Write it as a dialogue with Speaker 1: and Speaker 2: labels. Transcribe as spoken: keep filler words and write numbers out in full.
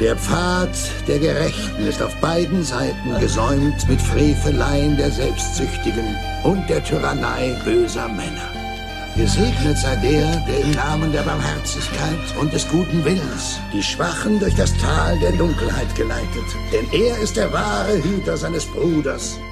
Speaker 1: Der Pfad der Gerechten ist auf beiden Seiten gesäumt mit Freveleien der Selbstsüchtigen und der Tyrannei böser Männer. Gesegnet sei der, der im Namen der Barmherzigkeit und des guten Willens die Schwachen durch das Tal der Dunkelheit geleitet. Denn er ist der wahre Hüter seines Bruders